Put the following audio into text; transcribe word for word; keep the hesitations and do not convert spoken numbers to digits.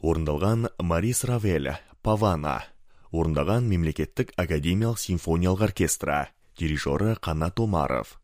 Орындалған Марис Равель, Павана. Орындаған Мемлекеттік академиялық симфониялық оркестра. Дирижері Қанат Омаров.